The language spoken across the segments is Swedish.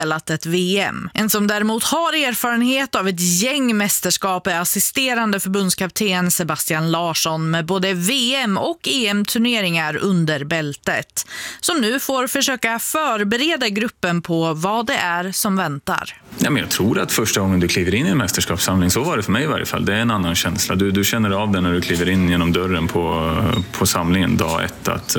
ett VM. En som däremot har erfarenhet av ett gäng mästerskap är assisterande förbundskapten Sebastian Larsson med både VM- och EM-turneringar under bältet. Som nu får försöka förbereda gruppen på vad det är som väntar. Ja, men jag tror att första gången du kliver in i en mästerskapssamling, så var det för mig i varje fall, det är en annan känsla. Du känner av det när du kliver in genom dörren på samlingen dag ett, att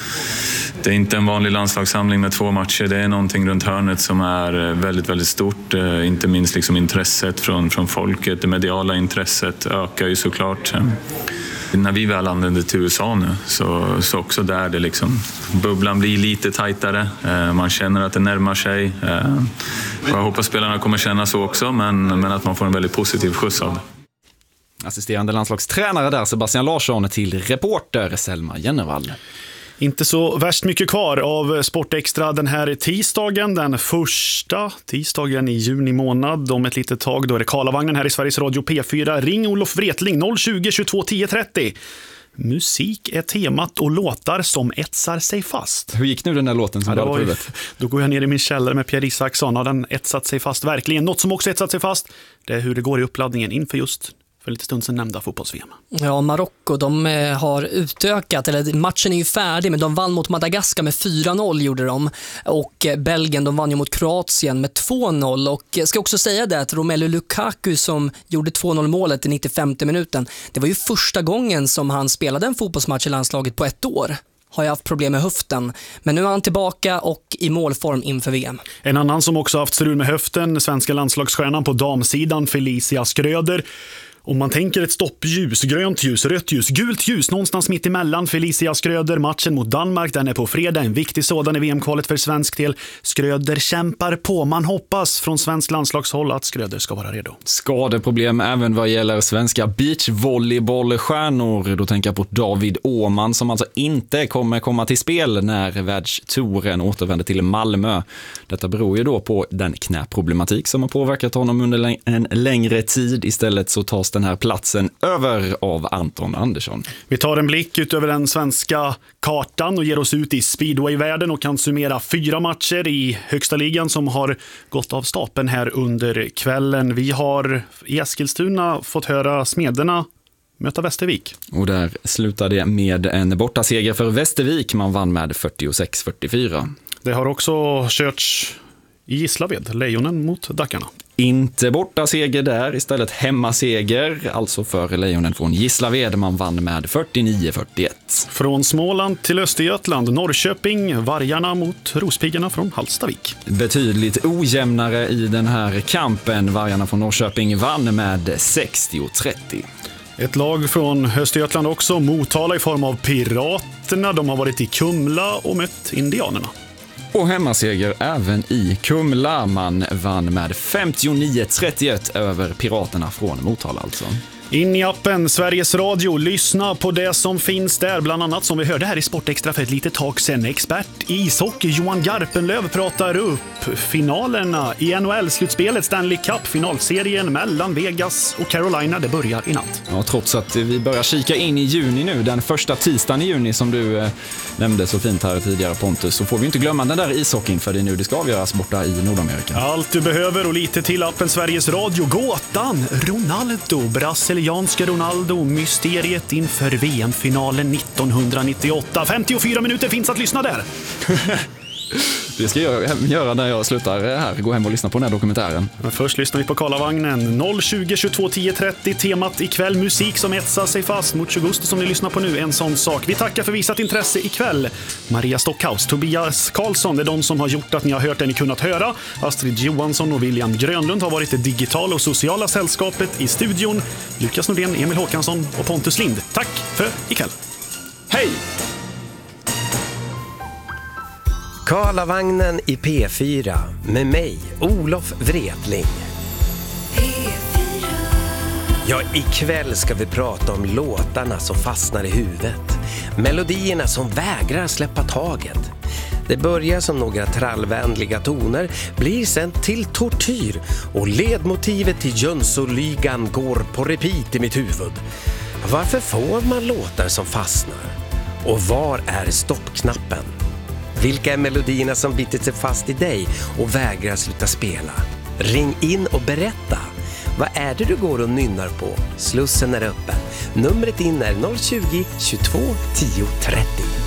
det är inte en vanlig landslagssamling med 2 matcher. Det är någonting runt hörnet som är väldigt, väldigt stort. Inte minst liksom intresset från folket. Det mediala intresset ökar ju såklart. När vi väl anländer till USA nu så också där det liksom, bubblan blir lite tajtare. Man känner att det närmar sig. Och jag hoppas spelarna kommer känna så också, men att man får en väldigt positiv skjuts av det. Assisterande landslagstränare där, Sebastian Larsson, till reporter Selma Jennevall. Inte så värst mycket kvar av Sportextra den här tisdagen, den första tisdagen i juni månad. Om ett litet tag då är det Karlavagnen här i Sveriges Radio P4. Ring Olof Wretling 020 22 10 30. Musik är temat och låtar som etsar sig fast. Hur gick nu den där låten som var huvudet? Då går jag ner i min källare med Pierre Isaksson och den etsat sig fast verkligen. Något som också etsat sig fast, det är hur det går i uppladdningen inför just för lite stund sedan nämnda fotbolls-VM. Ja, Marocko, de har utökat, eller matchen är ju färdig, men de vann mot Madagaskar med 4-0 gjorde de. Och Belgien, de vann ju mot Kroatien med 2-0. Och jag ska också säga det att Romelu Lukaku som gjorde 2-0 målet i 95:e minuten, det var ju första gången som han spelade en fotbollsmatch i landslaget på 1 år. Har jag haft problem med höften. Men nu är han tillbaka och i målform inför VM. En annan som också haft strul med höften, svenska landslagsstjärnan på damsidan Felicia Skröder. Om man tänker ett stoppljus, grönt ljus, rött ljus, gult ljus, någonstans mitt emellan. Felicia Skröder, matchen mot Danmark, den är på fredag. En viktig sådan i VM-kvalet för svensk del. Skröder kämpar på. Man hoppas från svensk landslagshåll att Skröder ska vara redo. Skadeproblem även vad gäller svenska beachvolleybollstjärnor. Då tänker jag på David Åhman som alltså inte kommer komma till spel när världstouren återvänder till Malmö. Detta beror ju då på den knäproblematik som har påverkat honom under en längre tid. Istället så tas den här platsen över av Anton Andersson. Vi tar en blick ut över den svenska kartan och ger oss ut i speedway-världen och kan summera 4 matcher i högsta ligan som har gått av stapeln här under kvällen. Vi har i Eskilstuna fått höra Smederna möta Västervik. Och där slutade det med en bortaseger för Västervik. Man vann med 46-44. Det har också körts i Gislaved, Lejonen mot Dackarna. Inte borta seger där, istället hemmaseger, alltså för Lejonen från Gislaved. Man vann med 49-41. Från Småland till Östergötland, Norrköping, Vargarna mot Rospiggarna från Hallstavik. Betydligt ojämnare i den här kampen. Vargarna från Norrköping vann med 60-30. Ett lag från Östergötland också, Motala i form av Piraterna. De har varit i Kumla och mött Indianerna. Och hemmaseger även i Kumla. Man vann med 59-31 över Piraterna från Motala alltså. In i appen Sveriges Radio, lyssna på det som finns där, bland annat som vi hörde här i Sportextra för ett litet tag sedan. Expert i ishockey Johan Garpenlöv pratar upp finalerna i NHL-slutspelet, Stanley Cup, finalserien mellan Vegas och Carolina. Det börjar i natt. Ja, trots att vi börjar kika in i juni nu, den första tisdagen i juni som du nämnde så fint här tidigare, Pontus, så får vi inte glömma den där ishockeyn, för det är nu det ska avgöras borta i Nordamerika. Allt du behöver och lite till appen Sveriges Radio. Gåtan Ronaldo, brasilianska Ronaldo, mysteriet inför VM-finalen 1998. 54 minuter finns att lyssna där. Det ska jag göra när jag slutar här. Gå hem och lyssna på den här dokumentären. Men först lyssnar vi på Karlavagnen 020 22 10 30. Temat ikväll, musik som etsar sig fast mot 20 som ni lyssnar på nu. En sån sak. Vi tackar för visat intresse ikväll. Maria Stockhaus, Tobias Karlsson, det är de som har gjort att ni har hört det ni kunnat höra. Astrid Johansson och William Grönlund har varit det digitala och sociala sällskapet i studion. Lukas Nordén, Emil Håkansson och Pontus Lind. Tack för ikväll. Hej! Karlavagnen i P4 med mig, Olof Wretling. Ja, ikväll ska vi prata om låtarna som fastnar i huvudet. Melodierna som vägrar släppa taget. Det börjar som några trallvänliga toner, blir sen till tortyr och ledmotivet till Jönssonligan går på repeat i mitt huvud. Varför får man låtar som fastnar? Och var är stoppknappen? Vilka är melodierna som bitit sig fast i dig och vägrar sluta spela? Ring in och berätta. Vad är det du går och nynnar på? Slussen är öppen. Numret in är 020 22 10 30.